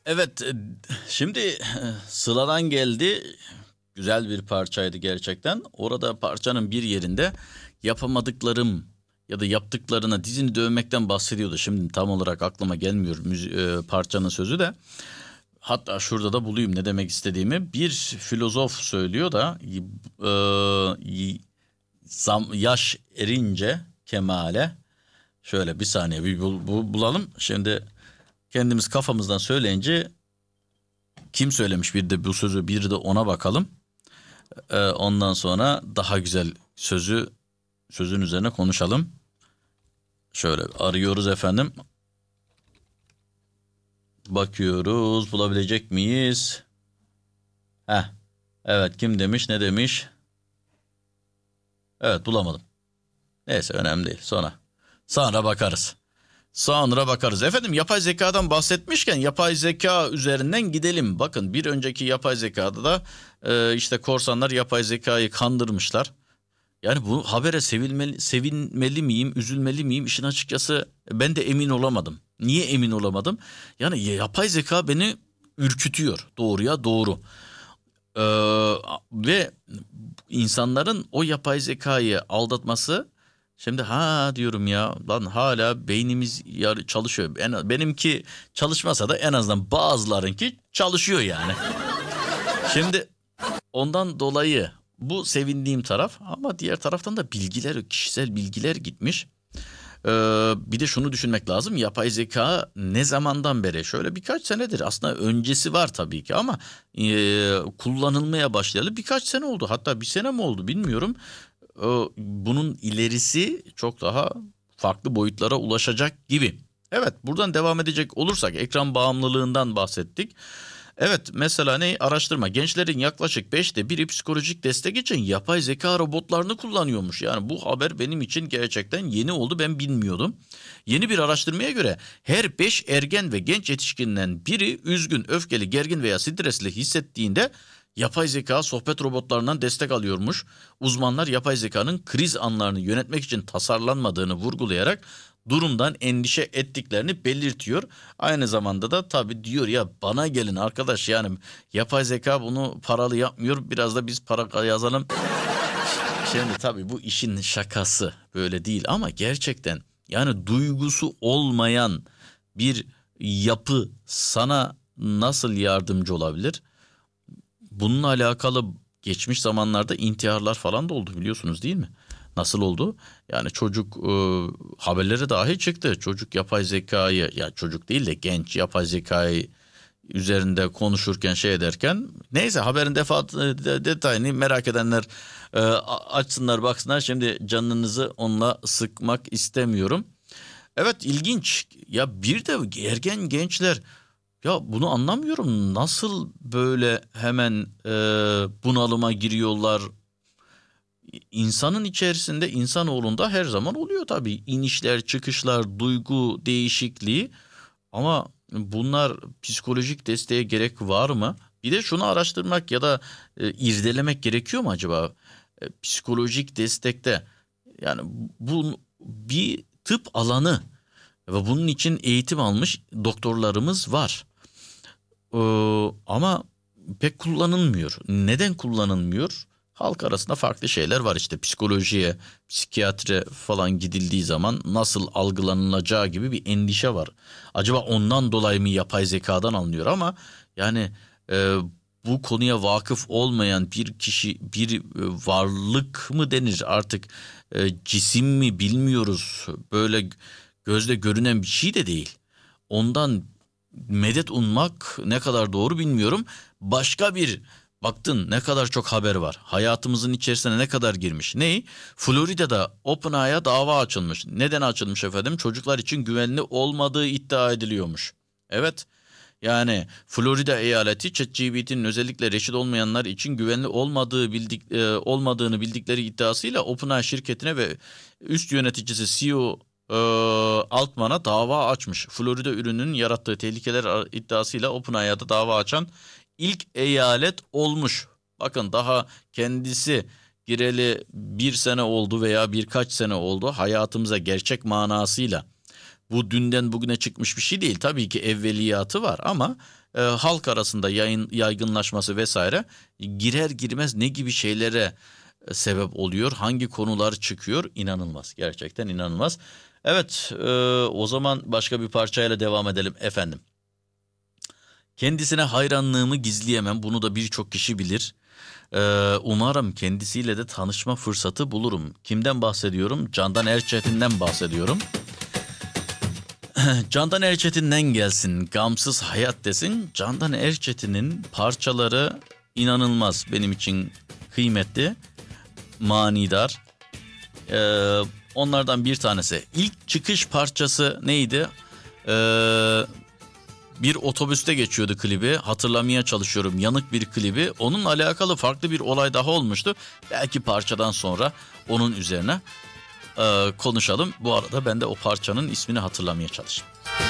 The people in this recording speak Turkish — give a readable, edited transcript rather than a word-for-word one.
Evet, şimdi Sıla'dan geldi. Güzel bir parçaydı gerçekten. Orada parçanın bir yerinde yapamadıklarım ya da yaptıklarına dizini dövmekten bahsediyordu. Şimdi tam olarak aklıma gelmiyor parçanın sözü de. Hatta şurada da bulayım ne demek istediğimi. Bir filozof söylüyor da yaş erince kemale. Şöyle bir saniye bir bulalım. Şimdi kendimiz kafamızdan söyleyince kim söylemiş bir de bu sözü, bir de ona bakalım. Ondan sonra daha güzel sözün üzerine konuşalım. Şöyle arıyoruz efendim. Bakıyoruz, bulabilecek miyiz? Heh. Evet, kim demiş, ne demiş? Evet, bulamadım. Neyse, önemli değil. Sonra bakarız. Sonra bakarız. Efendim, yapay zekadan bahsetmişken yapay zeka üzerinden gidelim. Bakın, bir önceki yapay zekada da işte korsanlar yapay zekayı kandırmışlar. Yani bu habere sevinmeli miyim, üzülmeli miyim? İşin açıkçası ben de emin olamadım. Niye emin olamadım? Yani yapay zeka beni ürkütüyor. Doğruya doğru. Ee, Ve insanların o yapay zekayı aldatması, şimdi diyorum ya, lan hala beynimiz çalışıyor. Benimki çalışmasa da en azından bazılarınki çalışıyor yani. Şimdi ondan dolayı bu sevindiğim taraf, ama diğer taraftan da kişisel bilgiler gitmiş. Bir de şunu düşünmek lazım. Yapay zeka ne zamandan beri? Şöyle birkaç senedir. Aslında öncesi var tabii ki, ama kullanılmaya başlayalı birkaç sene oldu. Hatta bir sene mi oldu bilmiyorum. Bunun ilerisi çok daha farklı boyutlara ulaşacak gibi. Evet, buradan devam edecek olursak ekran bağımlılığından bahsettik. Evet, mesela araştırma, gençlerin yaklaşık 1/5'i psikolojik destek için yapay zeka robotlarını kullanıyormuş. Yani bu haber benim için gerçekten yeni oldu, ben bilmiyordum. Yeni bir araştırmaya göre her 5 ergen ve genç yetişkinden biri üzgün, öfkeli, gergin veya stresli hissettiğinde yapay zeka sohbet robotlarından destek alıyormuş. Uzmanlar yapay zekanın kriz anlarını yönetmek için tasarlanmadığını vurgulayarak durumdan endişe ettiklerini belirtiyor. Aynı zamanda da tabii diyor ya, bana gelin arkadaş, yani yapay zeka bunu paralı yapmıyor, biraz da biz para yazalım. Şimdi tabii bu işin şakası böyle değil, ama gerçekten yani duygusu olmayan bir yapı sana nasıl yardımcı olabilir? Bununla alakalı geçmiş zamanlarda intiharlar falan da oldu, biliyorsunuz değil mi? Nasıl oldu? Yani çocuk haberlere dahi çıktı. Çocuk yapay zekayı, ya çocuk değil de genç yapay zekayı üzerinde konuşurken ederken, neyse, haberin detayını merak edenler açsınlar baksınlar. Şimdi canınızı onunla sıkmak istemiyorum. Evet, ilginç. Ya bir de ergen gençler, ya bunu anlamıyorum. Nasıl böyle hemen bunalıma giriyorlar? İnsanın içerisinde, insanoğlunda her zaman oluyor tabii. İnişler, çıkışlar, duygu değişikliği. Ama bunlar psikolojik desteğe gerek var mı? Bir de şunu araştırmak ya da irdelemek gerekiyor mu acaba? Psikolojik destekte, yani bu bir tıp alanı ve bunun için eğitim almış doktorlarımız var. Ama pek kullanılmıyor. Neden kullanılmıyor? Halk arasında farklı şeyler var, işte psikolojiye, psikiyatre falan gidildiği zaman nasıl algılanılacağı gibi bir endişe var. Acaba ondan dolayı mı yapay zekadan alınıyor? Ama yani bu konuya vakıf olmayan bir kişi, bir varlık mı denir artık, cisim mi bilmiyoruz. Böyle gözle görünen bir şey de değil. Ondan medet ummak ne kadar doğru bilmiyorum. Başka bir baktın, ne kadar çok haber var. Hayatımızın içerisine ne kadar girmiş. Florida'da OpenAI'ya dava açılmış. Neden açılmış efendim? Çocuklar için güvenli olmadığı iddia ediliyormuş. Evet. Yani Florida eyaleti ChatGPT'nin özellikle reşit olmayanlar için güvenli olmadığını bildikleri iddiasıyla OpenAI şirketine ve üst yöneticisi CEO Altman'a dava açmış. Florida ürününün yarattığı tehlikeler iddiasıyla OpenAI'ya da dava açan ilk eyalet olmuş. Bakın, daha kendisi gireli bir sene oldu veya birkaç sene oldu. Hayatımıza gerçek manasıyla Bu dünden bugüne çıkmış bir şey değil. Tabii ki evveliyatı var ama halk arasında yaygınlaşması vesaire girer girmez ne gibi şeylere sebep oluyor? Hangi konular çıkıyor? İnanılmaz. Gerçekten inanılmaz. Evet, o zaman başka bir parçayla devam edelim efendim. Kendisine hayranlığımı gizleyemem. Bunu da birçok kişi bilir. Umarım kendisiyle de tanışma fırsatı bulurum. Kimden bahsediyorum? Candan Erçetin'den bahsediyorum. Candan Erçetin'den gelsin. Gamsız hayat desin. Candan Erçetin'in parçaları inanılmaz, benim için kıymetli, manidar. Onlardan bir tanesi. İlk çıkış parçası neydi? Bir otobüste geçiyordu klibi. Hatırlamaya çalışıyorum, yanık bir klibi. Onunla alakalı farklı bir olay daha olmuştu. Belki parçadan sonra onun üzerine konuşalım. Bu arada ben de o parçanın ismini hatırlamaya çalışayım.